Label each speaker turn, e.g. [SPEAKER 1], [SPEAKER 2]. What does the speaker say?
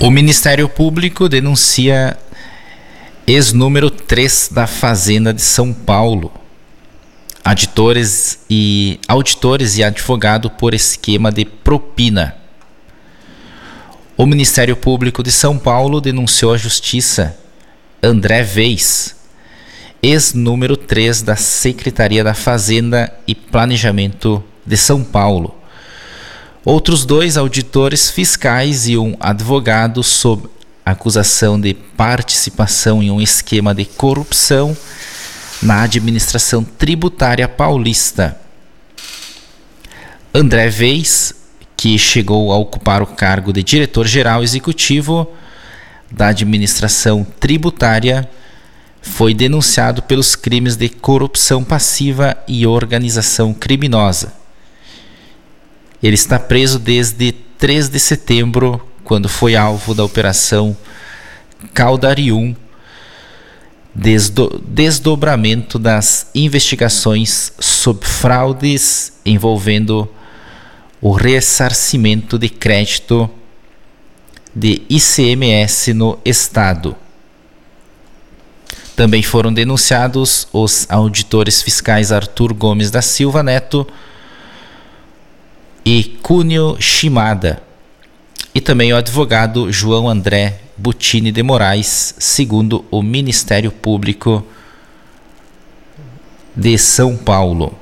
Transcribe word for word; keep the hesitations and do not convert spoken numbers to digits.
[SPEAKER 1] O Ministério Público denuncia ex-número três da Fazenda de São Paulo, auditores e, auditores e advogado por esquema de propina. O Ministério Público de São Paulo denunciou à Justiça André Weiss, ex-número três da Secretaria da Fazenda e Planejamento de São Paulo, outros dois auditores fiscais e um advogado sob acusação de participação em um esquema de corrupção na administração tributária paulista. André Weiss, que chegou a ocupar o cargo de diretor-geral executivo da administração tributária, foi denunciado pelos crimes de corrupção passiva e organização criminosa. Ele está preso desde três de setembro, quando foi alvo da Operação Caudarium, desdo- desdobramento das investigações sobre fraudes envolvendo o ressarcimento de crédito de I C M S no Estado. Também foram denunciados os auditores fiscais Arthur Gomes da Silva Neto e Cunio Shimada, e também o advogado João André Butini de Moraes, segundo o Ministério Público de São Paulo.